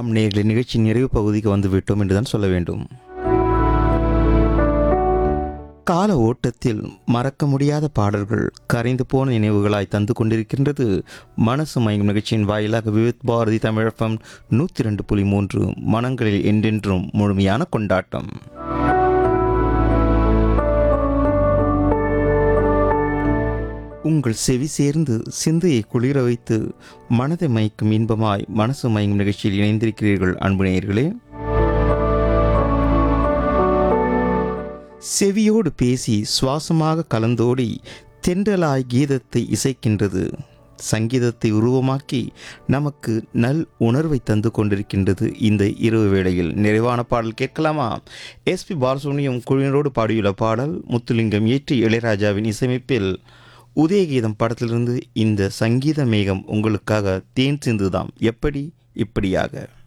ஆம் நேயர்களே, நிகழ்ச்சி நிறைவு பகுதிக்கு வந்துவிட்டோம் என்றுதான் சொல்ல வேண்டும். கால ஓட்டத்தில் மறக்க முடியாத பாடல்கள் கரைந்து போன நினைவுகளாய் தந்து கொண்டிருக்கின்றது மனசு மயங்கும் நிகழ்ச்சியின் வாயிலாக விவித் பாரதி தமிழகம் 102.3 மனங்களில் என்றென்றும் முழுமையான கொண்டாட்டம். உங்கள் செவி சேர்ந்து சிந்தையை குளிர வைத்து மனதை மயக்கும் இன்பமாய் மனசு மயங்கும் நிகழ்ச்சியில் இணைந்திருக்கிறீர்கள் அன்பு நேயர்களே. செவியோடு பேசி சுவாசமாக கலந்தோடி தென்றலாய் கீதத்தை இசைக்கின்றது. சங்கீதத்தை உருவமாக்கி நமக்கு நல் உணர்வை தந்து கொண்டிருக்கின்றது. இந்த இரவு வேளையில் நிறைவான பாடல் கேட்கலாமா? எஸ்பி பாலசுப்ரமணியம் குழுவினரோடு பாடியுள்ள பாடல், முத்துலிங்கம் இயற்றி இளையராஜாவின் இசையமைப்பில் உதயகீதம் படத்திலிருந்து இந்த சங்கீத மேகம் உங்களுக்காக தேன் சிந்துதாம் எப்படி இப்படியாக.